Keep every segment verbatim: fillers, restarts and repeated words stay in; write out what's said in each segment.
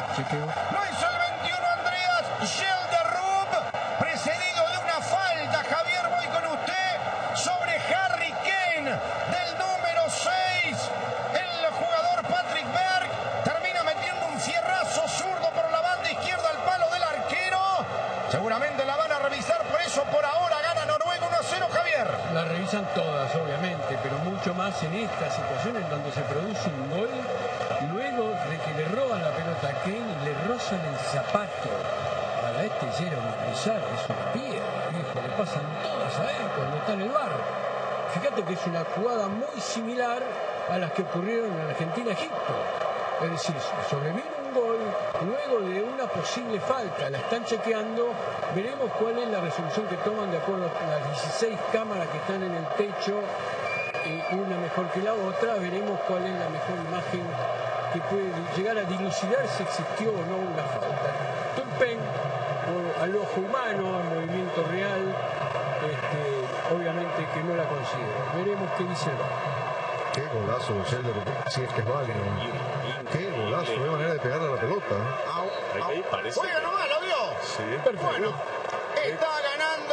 Chequeo. Lo hizo el veintiuno Andreas Schjelderup, precedido de una falta. Javier, voy con usted sobre Harry Kane, del número seis. El jugador Patrick Berg termina metiendo un fierrazo zurdo por la banda izquierda al palo del arquero. Seguramente la van a revisar, por eso por ahora gana Noruega uno a cero, Javier. La revisan todas, obviamente, pero mucho más en esta situación en donde se produce un gol luego de que le roban la pelota a Kane y le rozan el zapato. Para este Jero Marrizal es una piedra, viejo, le pasan todas a él cuando está en el bar. Fíjate que es una jugada muy similar a las que ocurrieron en Argentina-Egipto. Es decir, sobreviene un gol luego de una posible falta. La están chequeando. Veremos cuál es la resolución que toman de acuerdo a las dieciséis cámaras que están en el techo. Eh, una mejor que la otra. Veremos cuál es la mejor imagen que puede llegar a dilucidar si existió o no una falta. Turpen, al ojo humano, al movimiento real, este, obviamente que no la considera. Veremos qué dice el VAR. Qué golazo, Schjelderup, si es que es válido. Qué golazo, qué manera de pegarle a la pelota. Ahí parece. Oiga, nomás, ¿lo vio? Sí. Bueno, está ganando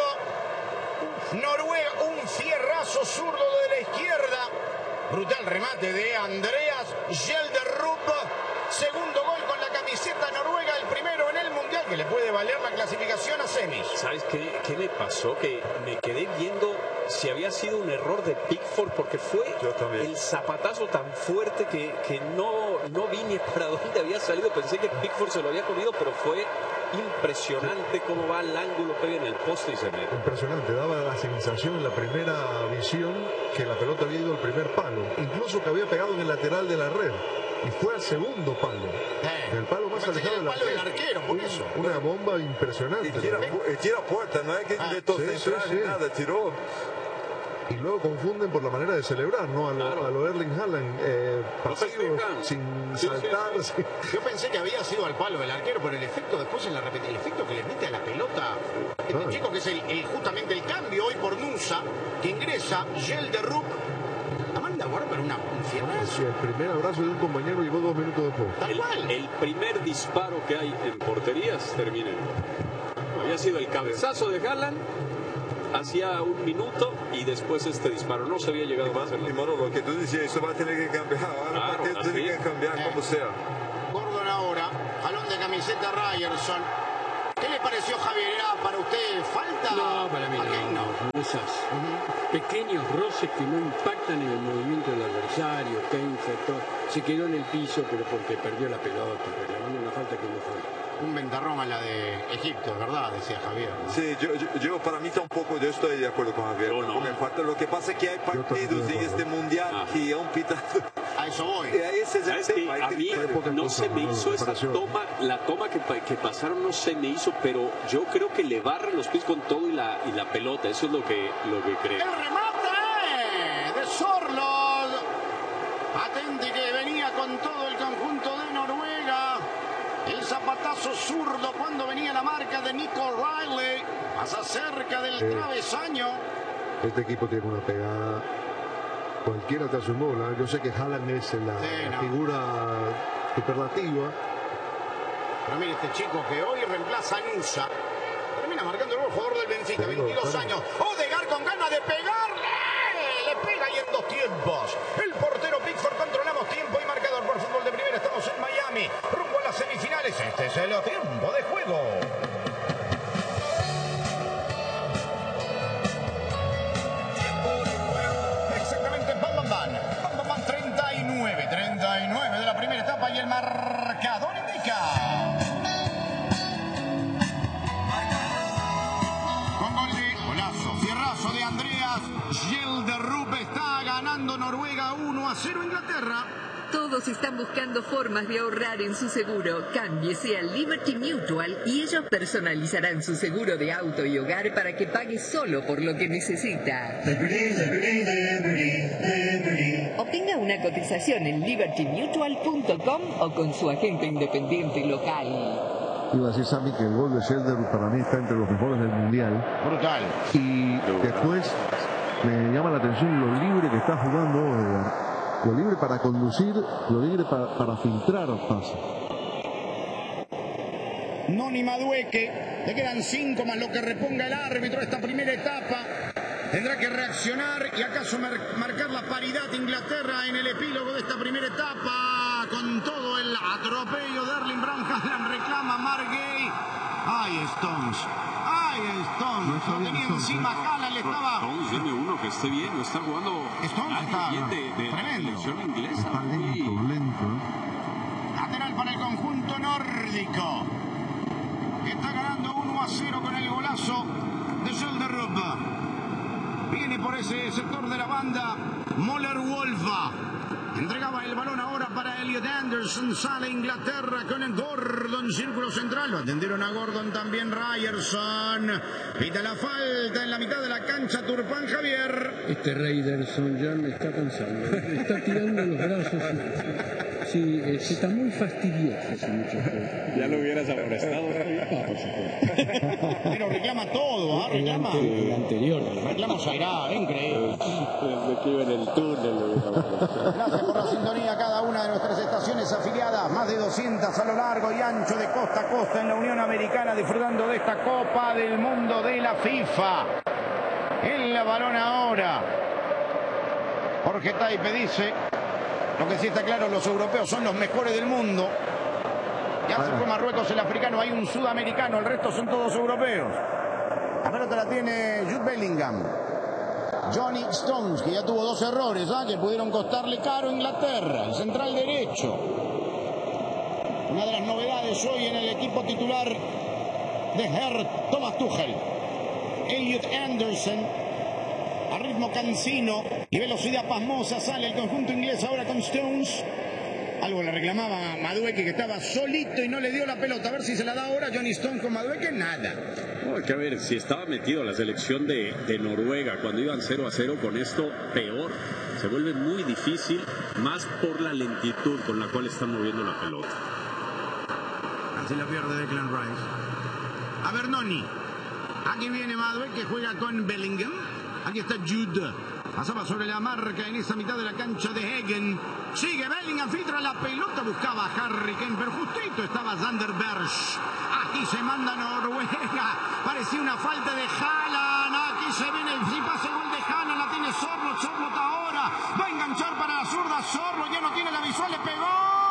Noruega un fierrazo zurdo de la izquierda. Brutal remate de Andreas Schjelderup. Segundo gol con la camiseta noruega, el primero en el Mundial, que le puede valer la clasificación a semis. ¿Sabes qué, qué me pasó? Que me quedé viendo si había sido un error de Pickford, porque fue el zapatazo tan fuerte que, que no, no vi ni para dónde había salido. Pensé que Pickford se lo había comido, pero fue impresionante cómo va el ángulo, pega en el poste y se mete. Impresionante, daba la sensación en la primera visión que la pelota había ido al primer palo, incluso que había pegado en el lateral de la red. Y fue al segundo palo. Eh, el palo más alejado del arquero. arquero por eso. Una bomba impresionante. Y tira, y tira puerta, no es que ah, de todo sí, central sí, ni sí. nada, tiró. Y luego confunden por la manera de celebrar, ¿no? A lo, Claro. a lo Erling Haaland, eh, pasivo, festejan. sin Sí, saltar. sí, sí. Yo pensé que había sido al palo del arquero, pero el efecto después en la repetición, el efecto que le mete a la pelota. Este Claro. chico que es el, el- justamente el cambio hoy por Nusa, que ingresa Schjelderup. La manda a guardar, pero una, un fierrazo. Sí, el primer abrazo de un compañero llegó dos minutos después. Tal El, cual. el primer disparo que hay en porterías termina en gol. Había sido el cabezazo de Haaland hacía un minuto y después este disparo. No se había llegado más. Y Moro, lo que tú decías, eso va a tener que cambiar. Ahora Claro, va a tener así. que cambiar Eh. como sea. Gordon ahora, jalón de camiseta Ryerson. ¿Qué le pareció, Javier? ¿Era para usted falta? No, para mí ¿A Kane? no. no. Esas pequeños roces que no impactan en el movimiento del adversario. Kane se, se quedó en el piso, pero porque perdió la pelota. Reclamando una falta que no fue. Un ventarrón a la de Egipto, ¿verdad? Decía Javier. Sí, yo, yo, yo para mí tampoco, yo estoy de acuerdo con Javier. Yo no. Tampoco me falta. Lo que pasa es que hay también estoy partidos de en acuerdo. este mundial Ah. que aún pitan. A eso voy. Ese es el ¿Sabes qué? tema. hay A que- mí poca no cosa, se me ¿no? hizo esa Preparación. toma, la toma que, pa- que pasaron no se me hizo, pero yo creo que le barren los pies con todo y la, y la pelota. Eso es lo que, lo que creo. El remate de Sorloth. Atenti que venía con todo el conjunto de Noruega. El zapatazo zurdo cuando venía la marca de Nico Riley. Pasa cerca del Eh. travesaño. Este equipo tiene una pegada. Cualquiera te hace un gol, ¿eh? Yo sé que Haaland es la Sí, no. figura superlativa. Pero mire este chico que hoy reemplaza a Nusa. Termina marcando el gol, jugador del Benfica, Te digo, veintidós bueno. años. Odegaard con ganas de pegarle. Le pega y en dos tiempos. El portero Pickford, controlamos tiempo y marcador por fútbol de primera. Estamos en Miami, rumbo a las semifinales. Este es el tiempo de juego. Exactamente, Bam Bam Bam. Bam Bam Bam, treinta y nueve. treinta y nueve de la primera etapa y el marcador indica. Con gol de golazo, fierrazo de Andreas Schjelderup. Está ganando Noruega uno a cero Inglaterra. Todos están buscando formas de ahorrar en su seguro. Cámbiese a Liberty Mutual y ellos personalizarán su seguro de auto y hogar para que pague solo por lo que necesita. Obtenga una cotización en liberty mutual punto com o con su agente independiente local. Iba a decir Sammy que el gol de Schjelderup para mí está entre los mejores del mundial. Brutal. Y después me llama la atención lo libre que está jugando Odegaard. Lo libre para conducir, lo libre para, para filtrar pases. Noni Madueque. Le quedan cinco más lo que reponga el árbitro esta primera etapa. Tendrá que reaccionar y acaso mar marcar la paridad Inglaterra en el epílogo de esta primera etapa. Con todo el atropello de Erling Brown Haaland reclama Mark Gay. ¡Ay, Stones! ¡Ay, Stones! Lo tenía encima Haaland, le estaba... Stones, deme uno que esté bien, lo está jugando... Stones está bien de, de tremendo. La selección inglesa. Está lento, lento. Lateral para el conjunto nórdico. Está ganando uno a cero con el golazo de Schilderup. Viene por ese sector de la banda Moller Wolfa. Entregaba el balón ahora para Elliot Anderson. Sale Inglaterra con el Gordon, círculo central. Lo atendieron a Gordon también Ryerson. Pita la falta en la mitad de la cancha Turpán Javier. Este Ryerson ya me está cansando. Está tirando los brazos. Sí, eh, se está muy fastidioso ese muchacho. Ya lo hubieras amonestado. Ah, por supuesto. Pero reclama todo, ¿ah? Reclama. El anterior. Reclama Zairá, increíble. Me que iba en el túnel. Gracias por la sintonía a cada una de nuestras estaciones afiliadas, más de doscientas a lo largo y ancho de costa a costa en la Unión Americana, disfrutando de esta Copa del Mundo de la FIFA. El balón ahora. Jorge Taipe dice, lo que sí está claro, los europeos son los mejores del mundo. Ya se fue Marruecos el africano, hay un sudamericano, el resto son todos europeos. La pelota la tiene Jude Bellingham. Johnny Stones, que ya tuvo dos errores, ¿ah? que pudieron costarle caro a Inglaterra, el central derecho. Una de las novedades hoy en el equipo titular de Herr Thomas Tuchel. Elliot Anderson, a ritmo cansino y velocidad pasmosa, sale el conjunto inglés ahora con Stones. Algo le reclamaba a Madueque, que estaba solito y no le dio la pelota. A ver si se la da ahora Johnny Stones con Madueque. Nada. No, hay que ver, si estaba metido la selección de, de Noruega cuando iban cero a cero, con esto peor. Se vuelve muy difícil, más por la lentitud con la cual están moviendo la pelota. Así la pierde Declan Rice. A ver, Noni. Aquí viene Madueque, que juega con Bellingham. Aquí está Jude. Pasaba sobre la marca en esa mitad de la cancha de Hagen. Sigue Bellingham, filtra la pelota, buscaba a Harry Kane, pero justito estaba Sander Berge. Aquí se manda Noruega. Parecía una falta de Haaland. Aquí se viene el si pasa el gol de Haaland, la tiene Sorloth. Sorloth ahora va a enganchar para la zurda. Sorloth ya no tiene la visual, le pegó.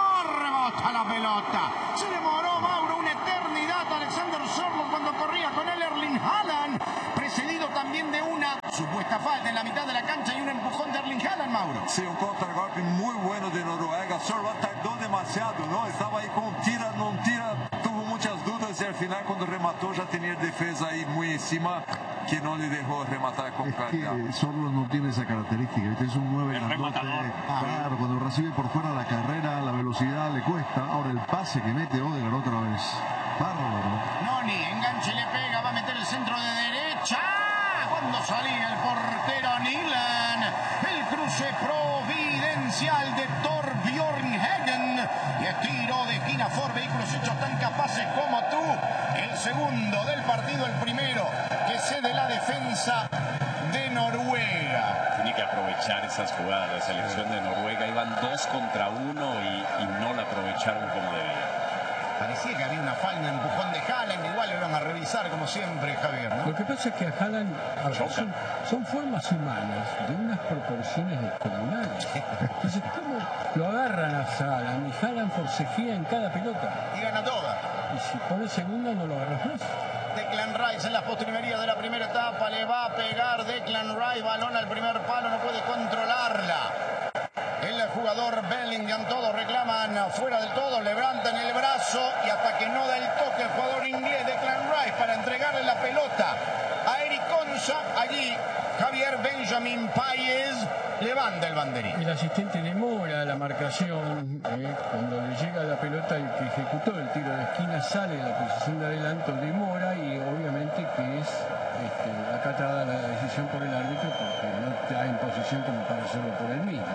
Rebota la pelota. Se demoró, Mauro, una eternidad Alexander Sorloth cuando corría con el Erling Haaland. Precedido también de una supuesta falta en la mitad de la cancha y un empujón de Erling Haaland, Mauro. Sí, un contragolpe muy bueno de Noruega. Sorloth tardó demasiado, ¿no? Estaba ahí con tira, no tira, tuvo muchas dudas y al final cuando remató ya tenía el defensa ahí muy encima que no le dejó rematar con calidad. Es que Sorloth no tiene esa característica, ¿viste? Es un nueve grandote. Claro, cuando recibe por fuera la carrera, la velocidad le cuesta. Ahora el pase que mete Odegaard otra vez. Bárbaro. Noni, enganche, le pega, va a meter el centro de derecha. Cuando salía el portero Nilan, el cruce providencial de Torbjörn Hagen. Y estiro de esquina for vehículos hechos tan capaces como tú. El segundo del partido, el primero que cede la defensa de Noruega. Tiene que aprovechar esas jugadas. La selección de Noruega iban dos contra uno y, y no la aprovecharon como debían. Parecía que había una falta, un empujón de Haaland, igual lo iban a revisar como siempre, Javier, ¿no? Lo que pasa es que a Haaland a ver, son, son formas humanas de unas proporciones descomunales. Entonces, ¿cómo lo agarran a Haaland? Y Haaland forcejea en cada pelota. Y gana toda. Y si pone segunda no lo agarras más. Declan Rice en las postrimerías de la primera etapa, le va a pegar Declan Rice, balón al primer palo, no puede controlarla. El jugador Bellingham, todos reclaman fuera del todo, levantan el brazo y hasta que no da el toque el jugador inglés Declan Rice para entregarle la pelota a Eric Konsa, allí Javier Benjamin Páez levanta el banderín. El asistente demora la marcación, eh, cuando le llega la pelota el que ejecutó el tiro de esquina sale de la posición de adelanto, demora y obviamente que es este, acatada la decisión por el árbitro porque no está en posición como para hacerlo por él mismo.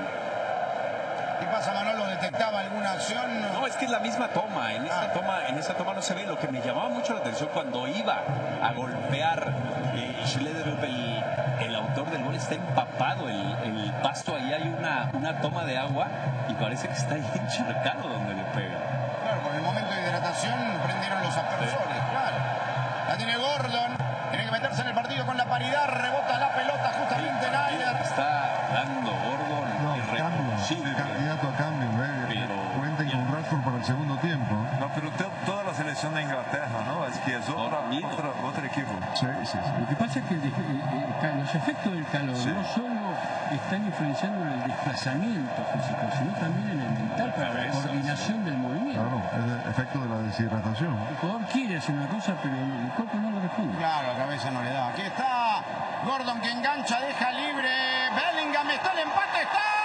¿Qué pasa, Manolo? ¿Detectaba alguna acción? No, es que es la misma toma. En esa toma, en esa toma no se ve. Lo que me llamaba mucho la atención cuando iba a golpear eh, Schilderup, el, el autor del gol, está empapado el, el pasto. Ahí hay una, una toma de agua y parece que está ahí encharcado donde le pega. Claro, por el momento de hidratación prendieron los aspersores. sí. Candidato a cambio, ¿eh? Pero, cuenten con Rashford para el segundo tiempo. No, pero te, toda la selección de Inglaterra, ¿no? Es que es otra, otra, otro equipo. Sí, sí, sí. Lo que pasa es que el, el, el, los efectos del calor Sí. no solo están influenciando en el desplazamiento físico, sino también en el mental, para la coordinación del movimiento. Claro, es el efecto de la deshidratación. El jugador quiere hacer una cosa, pero el cuerpo no lo responde. Claro, la cabeza no le da. Aquí está Gordon que engancha, deja libre. Bellingham, está el empate, está.